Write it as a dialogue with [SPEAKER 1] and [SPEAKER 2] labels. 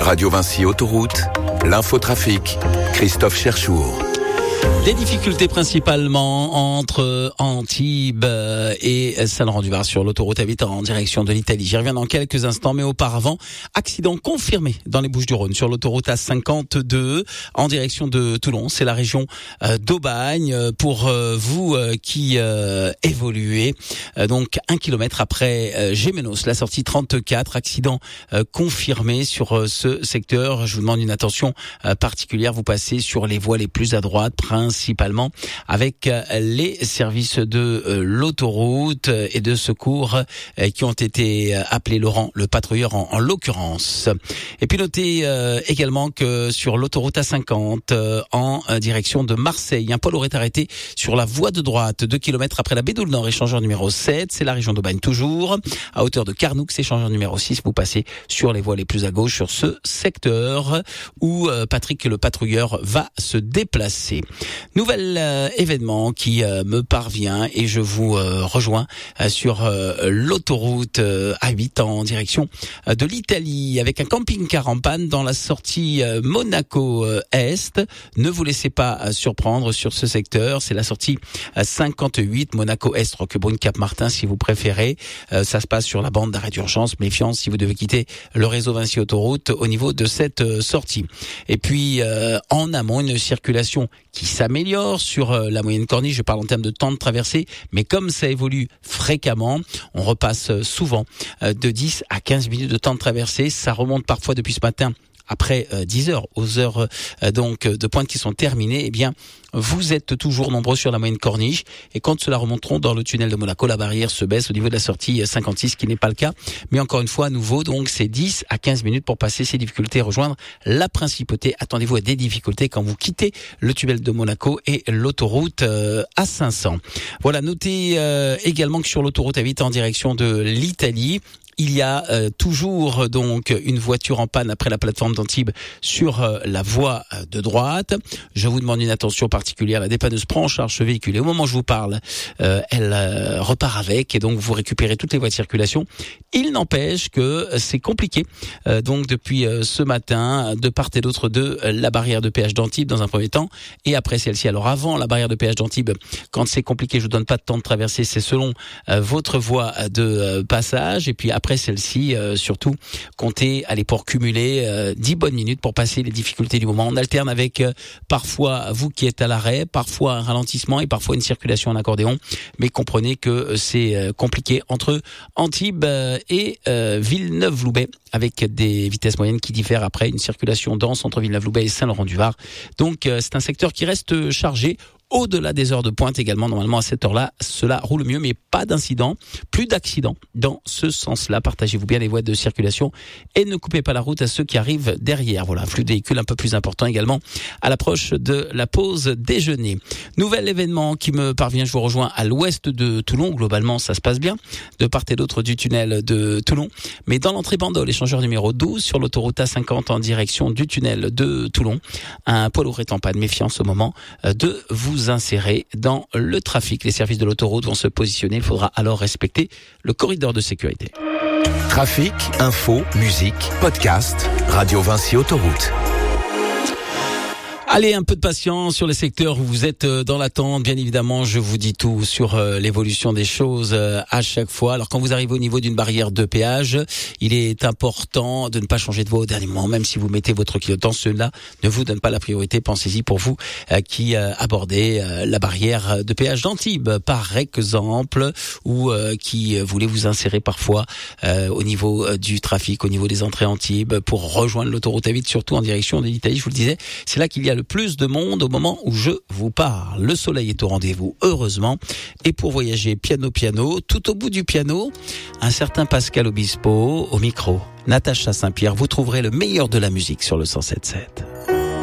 [SPEAKER 1] Radio Vinci Autoroute, l'infotrafic, Christophe Cherchour.
[SPEAKER 2] Des difficultés principalement entre Antibes et Saint-Laurent-du-Var sur l'autoroute A8 en direction de l'Italie. J'y reviens dans quelques instants, mais auparavant, accident confirmé dans les Bouches-du-Rhône sur l'autoroute A52 en direction de Toulon. C'est la région d'Aubagne. Pour vous qui évoluez, donc 1 kilomètre après Gémenos, la sortie 34, accident confirmé sur ce secteur. Je vous demande une attention particulière. Vous passez sur les voies les plus à droite, principalement avec les services de l'autoroute et de secours qui ont été appelés, Laurent, le patrouilleur en l'occurrence. Et puis notez également que sur l'autoroute A50 en direction de Marseille, un poids lourd est arrêté sur la voie de droite 2 km après la Bédoule Nord, échangeur numéro 7, c'est la région d'Aubagne toujours, à hauteur de Carnoux, échangeur numéro 6, vous passez sur les voies les plus à gauche sur ce secteur où Patrick le patrouilleur va se déplacer. Nouvel événement qui me parvient et je vous rejoins sur l'autoroute A8 en direction de l'Italie avec un camping-car en panne dans la sortie Monaco Est. Ne vous laissez pas surprendre sur ce secteur, c'est la sortie 58 Monaco Est, Roquebrune, Cap-Martin si vous préférez. Ça se passe sur la bande d'arrêt d'urgence, méfiance si vous devez quitter le réseau Vinci Autoroute au niveau de cette sortie. Et puis en amont, une circulation qui s'améliore sur la moyenne corniche. Je parle en termes de temps de traversée, mais comme ça évolue fréquemment, on repasse souvent de 10 à 15 minutes de temps de traversée. Ça remonte parfois depuis ce matin après 10 heures, aux heures donc de pointe qui sont terminées. Eh bien, vous êtes toujours nombreux sur la moyenne corniche et quand cela remonteront dans le tunnel de Monaco, la barrière se baisse au niveau de la sortie 56, qui n'est pas le cas. Mais encore une fois, à nouveau, donc c'est 10 à 15 minutes pour passer ces difficultés et rejoindre la principauté. Attendez-vous à des difficultés quand vous quittez le tunnel de Monaco et l'autoroute A500. Voilà, notez également que sur l'autoroute A8 en direction de l'Italie, il y a toujours donc une voiture en panne après la plateforme d'Antibes sur la voie de droite. Je vous demande une attention particulière. La dépanneuse prend en charge ce véhicule et au moment où je vous parle, elle repart avec et donc vous récupérez toutes les voies de circulation. Il n'empêche que c'est compliqué. Donc depuis ce matin, de part et d'autre de la barrière de péage d'Antibes dans un premier temps et après celle-ci. Alors avant la barrière de péage d'Antibes, quand c'est compliqué, je vous donne pas de temps de traverser, c'est selon votre voie de passage et puis après celle-ci, surtout, comptez, allez pour cumuler 10 bonnes minutes pour passer les difficultés du moment. On alterne avec parfois vous qui êtes à l'arrêt, parfois un ralentissement et parfois une circulation en accordéon. Mais comprenez que c'est compliqué entre Antibes et Villeneuve-Loubet avec des vitesses moyennes qui diffèrent après une circulation dense entre Villeneuve-Loubet et Saint-Laurent-du-Var. Donc c'est un secteur qui reste chargé. Au-delà des heures de pointe également, normalement à cette heure-là, cela roule mieux, mais pas d'incident, plus d'accidents dans ce sens-là. Partagez-vous bien les voies de circulation et ne coupez pas la route à ceux qui arrivent derrière. Voilà, un flux de véhicules un peu plus important également à l'approche de la pause déjeuner. Nouvel événement qui me parvient, je vous rejoins à l'ouest de Toulon. Globalement, ça se passe bien, de part et d'autre du tunnel de Toulon. Mais dans l'entrée Bandol, échangeur numéro 12 sur l'autoroute A50 en direction du tunnel de Toulon, un poids lourd est en panne. Méfiance au moment de vous insérer dans le trafic. Les services de l'autoroute vont se positionner. Il faudra alors respecter le corridor de sécurité.
[SPEAKER 1] Trafic, info, musique, podcast, Radio Vinci Autoroute.
[SPEAKER 2] Allez, un peu de patience sur les secteurs où vous êtes dans l'attente. Bien évidemment, je vous dis tout sur l'évolution des choses à chaque fois. Alors, quand vous arrivez au niveau d'une barrière de péage, il est important de ne pas changer de voie au dernier moment. Même si vous mettez votre clignotant, cela ne vous donne pas la priorité. Pensez-y pour vous qui abordez la barrière de péage d'Antibes, par exemple, ou qui voulez vous insérer parfois au niveau du trafic, au niveau des entrées Antibes, pour rejoindre l'autoroute A8, surtout en direction de l'Italie. Je vous le disais, c'est là qu'il y a le plus de monde au moment où je vous parle. Le soleil est au rendez-vous, heureusement. Et pour voyager piano, tout au bout du piano, un certain Pascal Obispo au micro. Natacha Saint-Pierre, vous trouverez le meilleur de la musique sur le 107.7.